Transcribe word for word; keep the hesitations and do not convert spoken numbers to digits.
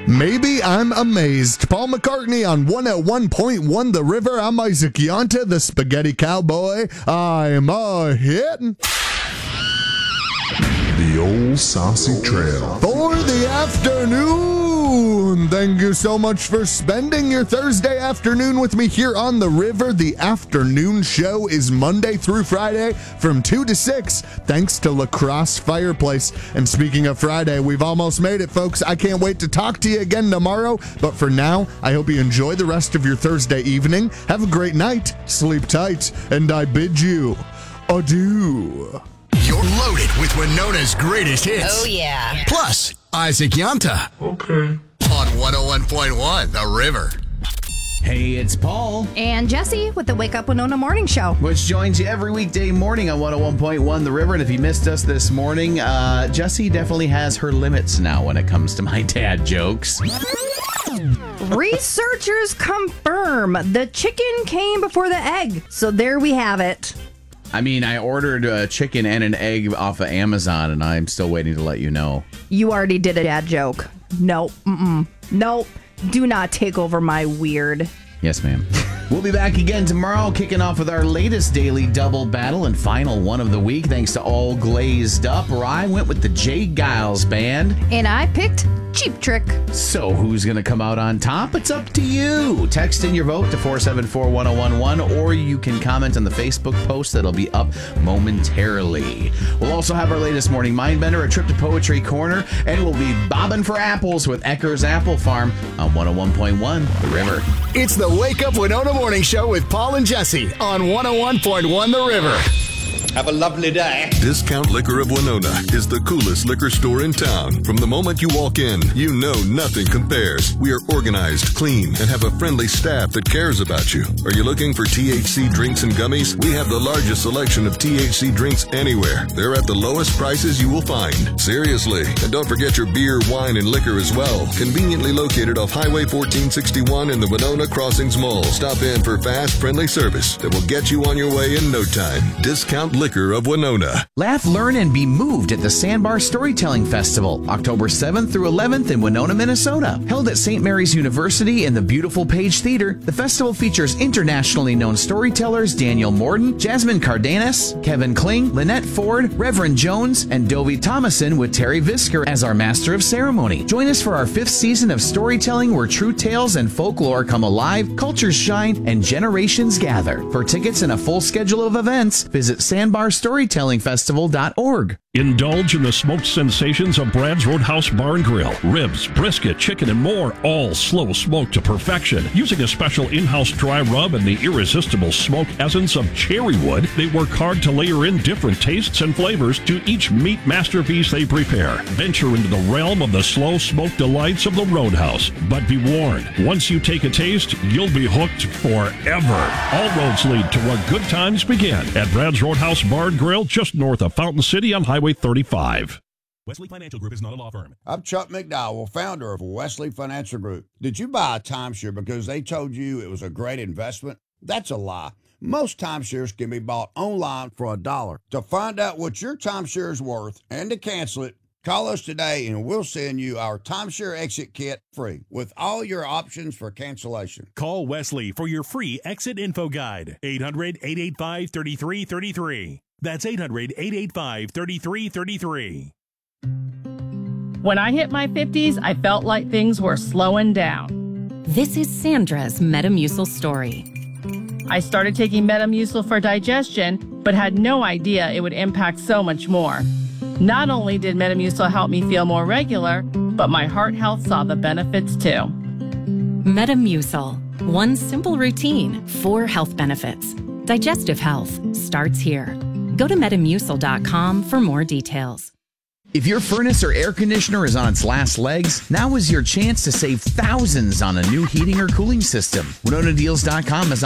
Maybe I'm amazed. Paul McCartney on one oh one point one The River. I'm Isaac Yonta, the Spaghetti Cowboy. I'm a hittin'. The Old Saucy Trail. For the afternoon. Thank you so much for spending your Thursday afternoon with me here on The River. The afternoon show is Monday through Friday from two to six, thanks to La Crosse Fireplace. And speaking of Friday, we've almost made it, folks. I can't wait to talk to you again tomorrow. But for now, I hope you enjoy the rest of your Thursday evening. Have a great night, sleep tight, and I bid you adieu. You're loaded with Winona's greatest hits. Oh, yeah. Plus, Isaac Yonta. Okay. On one oh one point one The River. Hey, it's Paul. And Jesse with the Wake Up Winona Morning Show. Which joins you every weekday morning on one oh one point one The River. And if you missed us this morning, uh, Jesse definitely has her limits now when it comes to my dad jokes. Researchers confirm the chicken came before the egg. So there we have it. I mean, I ordered a chicken and an egg off of Amazon, and I'm still waiting to let you know. You already did a dad joke. Nope. Mm-mm. Nope. Do not take over my weird. Yes, ma'am. We'll be back again tomorrow, kicking off with our latest daily double battle and final one of the week, thanks to All Glazed Up, where I went with the Jay Giles Band. And I picked Cheap Trick. So who's going to come out on top? It's up to you. Text in your vote to four seven four one oh one one, or you can comment on the Facebook post that'll be up momentarily. We'll also have our latest morning Mindbender, a trip to Poetry Corner, and we'll be bobbing for apples with Ecker's Apple Farm on one oh one point one The River. It's the Wake Up Winona Morning Show with Paul and Jesse on one oh one point one The River. Have a lovely day. Discount Liquor of Winona is the coolest liquor store in town. From the moment you walk in, you know nothing compares. We are organized, clean, and have a friendly staff that cares about you. Are you looking for T H C drinks and gummies? We have the largest selection of T H C drinks anywhere. They're at the lowest prices you will find. Seriously. And don't forget your beer, wine, and liquor as well. Conveniently located off Highway fourteen sixty-one in the Winona Crossings Mall. Stop in for fast, friendly service that will get you on your way in no time. Discount Liquor of Winona. Laugh, learn, and be moved at the Sandbar Storytelling Festival, October seventh through eleventh in Winona, Minnesota. Held at Saint Mary's University in the beautiful Page Theater, the festival features internationally known storytellers Daniel Morden, Jasmine Cardenas, Kevin Kling, Lynette Ford, Reverend Jones, and Dovie Thomason with Terry Visker as our Master of Ceremony. Join us for our fifth season of storytelling where true tales and folklore come alive, cultures shine, and generations gather. For tickets and a full schedule of events, visit sandbar storytelling festival dot org. Indulge in the smoked sensations of Brad's Roadhouse Bar and Grill. Ribs, brisket, chicken, and more, all slow smoked to perfection. Using a special in-house dry rub and the irresistible smoke essence of cherry wood, they work hard to layer in different tastes and flavors to each meat masterpiece they prepare. Venture into the realm of the slow smoked delights of the Roadhouse. But be warned, once you take a taste, you'll be hooked forever. All roads lead to where good times begin at Brad's Roadhouse Bar and Grill, just north of Fountain City on Highway thirty-five. Wesley Financial Group is not a law firm. I'm Chuck McDowell, founder of Wesley Financial Group. Did you buy a timeshare because they told you it was a great investment? That's a lie. Most timeshares can be bought online for a dollar. To find out what your timeshare is worth and to cancel it, call us today and we'll send you our timeshare exit kit free with all your options for cancellation. Call Wesley for your free exit info guide. eight hundred, eight eight five, three three three three. That's eight hundred, eight eight five, three three three three. When I hit my fifties, I felt like things were slowing down. This is Sandra's Metamucil story. I started taking Metamucil for digestion, but had no idea it would impact so much more. Not only did Metamucil help me feel more regular, but my heart health saw the benefits too. Metamucil. One simple routine, four health benefits. Digestive health starts here. Go to metamucil dot com for more details. If your furnace or air conditioner is on its last legs, now is your chance to save thousands on a new heating or cooling system. Winona Deals dot com is